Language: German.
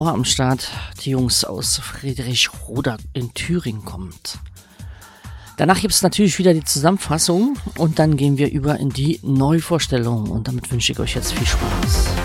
am Start, die Jungs aus Friedrichroda in Thüringen kommt. Danach gibt es natürlich wieder die Zusammenfassung und dann gehen wir über in die Neuvorstellung und damit wünsche ich euch jetzt viel Spaß.